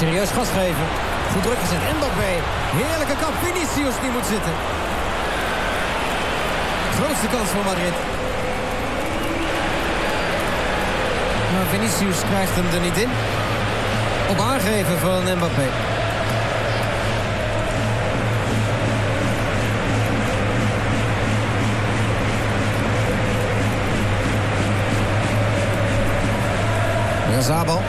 serieus gas geven. Goed druk gezet. Mbappé. Heerlijke kap. Vinicius die moet zitten. Grootste kans voor Madrid. Maar Vinicius krijgt hem er niet in. Op aangeven van Mbappé. Zabal.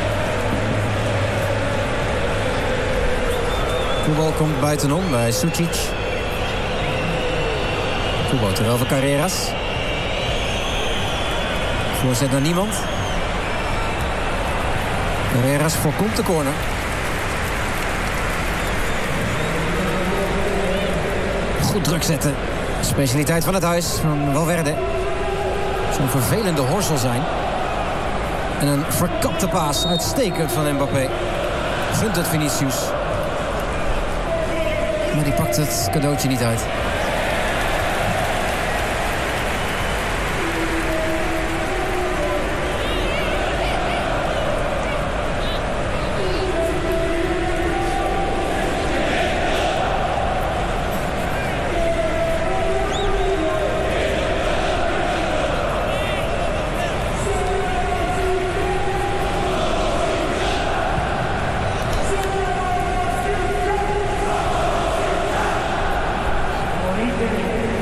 Voetbal komt buitenom bij Sucic. Voetbal terwijl voor Carreras. Voorzet naar niemand. Carreras voorkomt de corner. Goed druk zetten. Specialiteit van het huis van Valverde. Zo'n vervelende horsel zijn. En een verkapte paas, uitstekend van Mbappé. Gunt het Vinicius. Maar die pakt het cadeautje niet uit.